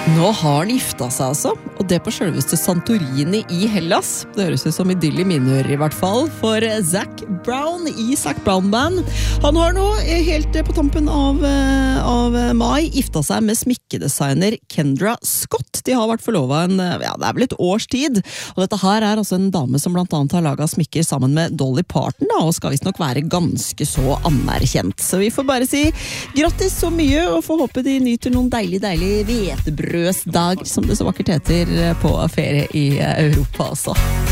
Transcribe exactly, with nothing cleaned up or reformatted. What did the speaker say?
Nå har han gifta seg altså, og det på selveste Santorini i Hellas. Det høres ut som idyll i mine ører i hvert fall, for Zac Brown i Zac Brown Band. Han har nå helt på tampen av, av mai gifta seg med smykkedesigner Kendra Scott. De har vært forlovet en, ja, det er vel et års tid, og dette her er altså en dame som blant annet har laget smykker sammen med Dolly Parton, da, og skal visst nok være ganske så anerkjent. Så vi får bare si grattis så mye, og får håpe de nyter noen deilig, deilig hvetebrødsdager, som det så vakkert heter, på ferie i Europa også.